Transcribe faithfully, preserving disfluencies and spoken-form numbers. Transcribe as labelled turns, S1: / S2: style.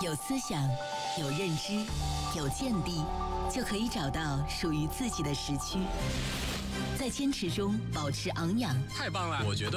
S1: 有思想，有认知，有见地，就可以找到属于自己的时区。在坚持中保持昂扬，
S2: 太棒了！我觉得。